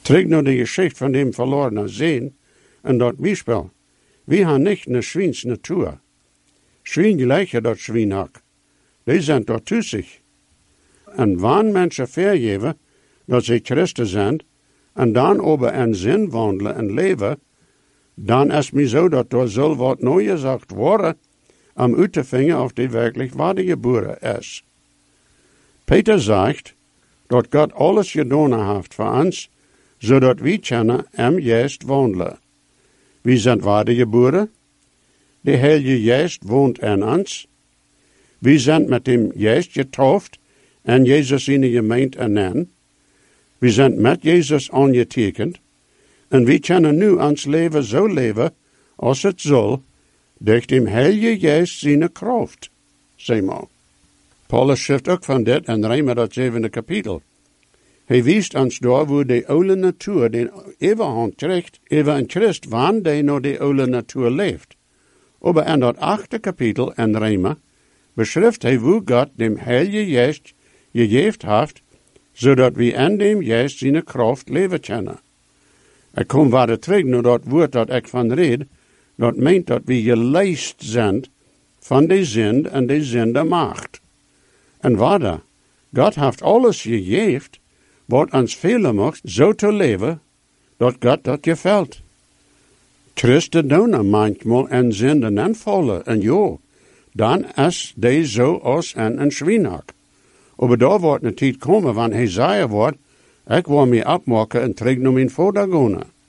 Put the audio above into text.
Terug naar de geschichte van dem verlorenen zeen en dat Beispiel. We haben nicht eine Schweins-Natur. Schwein gleichen dat Schweinhack. Die sind dort tussig. En wanneer mensen vergeven dat ze Christen zijn, en dan over een zin wandelen en leven, dan is het zo dat er zal wat neu gezegd worden, om uit te vinden of die werkelijk wedergeboren is. Peter zegt dat God alles gedaan heeft voor ons, zodat we kunnen juist wandelen. We zijn wedergeboren. De Heilige Geest woont in ons. We zijn met dem Geest getauft en Jezus in de gemeente ernannt. We zijn met Jezus aangetekend. En we kunnen nu ons leven zo leven als het zal, door dem Heilige Geest zijn kracht. Zeg maar. Paulus schrijft ook van dit in Römer dat 7e kapitel. Hij wijst ons daar wo de oude natuur de overhand krijgt, over een Christ, wanneer die naar de oude natuur leeft. Aber in dat 8e kapitel in Römer beschrijft hij hoe God dem Heilige Geest gegeven heeft, zodat we in dem Geest zijn kracht leven kunnen. Ik kom weer terug naar dat woord dat ik van red, dat meent dat we geleist zijn van de zin en de zinde macht. En waarder, God heeft alles gegeven, wat ons velen macht, zo te leven, dat God dat gefällt. Christen doen manchmal en zinden en vallen, en ja, dan is die zo als een schweinhak. Maar daar wordt een tijd komen, wanneer hij zei wordt, ik wil mij opmaken en terug naar mijn vader gaan.